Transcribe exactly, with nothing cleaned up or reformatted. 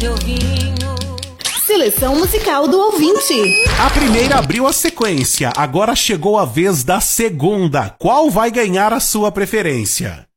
Seleção musical do ouvinte. A primeira abriu a sequência, agora chegou a vez da segunda. Qual vai ganhar a sua preferência?